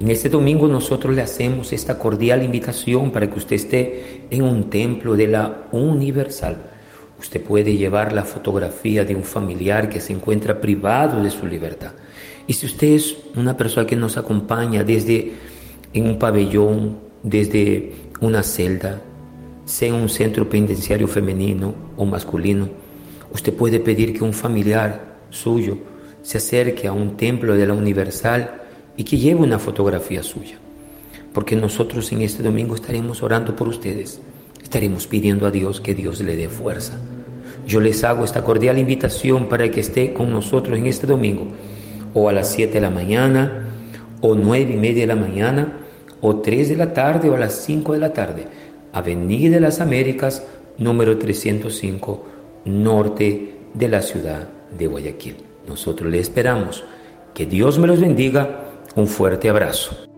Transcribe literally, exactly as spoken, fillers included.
En este domingo nosotros le hacemos esta cordial invitación para que usted esté en un templo de la Universal. Usted puede llevar la fotografía de un familiar que se encuentra privado de su libertad. Y si usted es una persona que nos acompaña desde en un pabellón, desde una celda, sea en un centro penitenciario femenino o masculino, usted puede pedir que un familiar suyo se acerque a un templo de la Universal y que lleve una fotografía suya. Porque nosotros en este domingo estaremos orando por ustedes. Estaremos pidiendo a Dios que Dios le dé fuerza. Yo les hago esta cordial invitación para que esté con nosotros en este domingo, o a las siete de la mañana, o nueve y media de la mañana, o tres de la tarde, o a las cinco de la tarde. Avenida de las Américas, número trescientos cinco, norte de la ciudad de Guayaquil. Nosotros le esperamos. Que Dios me los bendiga. Un fuerte abrazo.